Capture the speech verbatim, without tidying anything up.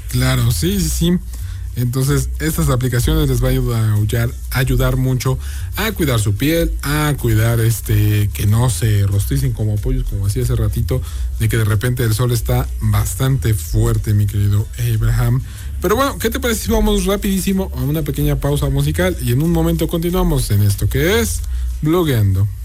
Claro, sí, sí, sí. Entonces, estas aplicaciones les va a ayudar, a ayudar mucho a cuidar su piel, a cuidar este que no se rosticen como pollos, como decía hace ratito, de que de repente el sol está bastante fuerte, mi querido Abraham. Pero bueno, ¿qué te parece si vamos rapidísimo a una pequeña pausa musical y en un momento continuamos en esto que es Blogueando?